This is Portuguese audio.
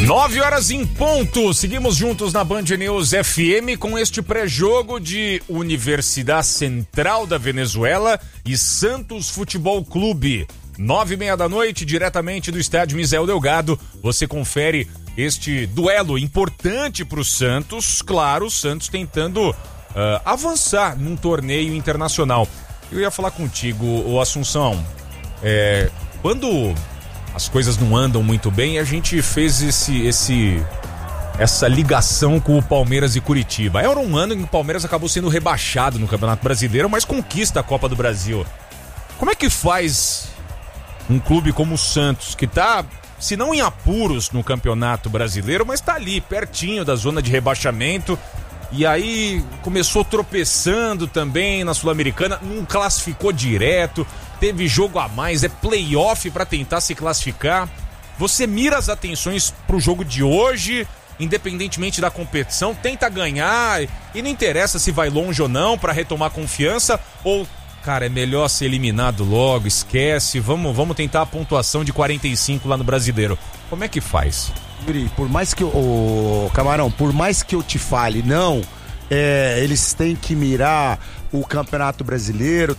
9h em ponto, seguimos juntos na Band News FM com este pré-jogo de Universidade Central da Venezuela e Santos Futebol Clube. 9h30 da noite, diretamente do estádio Misael Delgado, você confere este duelo importante para o Santos, claro, o Santos tentando avançar num torneio internacional. Eu ia falar contigo, ô Assunção, quando as coisas não andam muito bem, a gente fez essa ligação com o Palmeiras e Curitiba. Era um ano em que o Palmeiras acabou sendo rebaixado no Campeonato Brasileiro, mas conquista a Copa do Brasil. Como é que faz um clube como o Santos, que tá, se não em apuros no Campeonato Brasileiro, mas tá ali, pertinho da zona de rebaixamento, e aí começou tropeçando também na Sul-Americana, não classificou direto, teve jogo a mais, é playoff pra tentar se classificar. Você mira as atenções pro jogo de hoje, independentemente da competição, tenta ganhar e não interessa se vai longe ou não pra retomar confiança, ou, cara, é melhor ser eliminado logo, esquece, vamos tentar a pontuação de 45 lá no Brasileiro. Como é que faz? Yuri, por mais que Camarão, por mais que eu te fale, não, eles têm que mirar o Campeonato Brasileiro,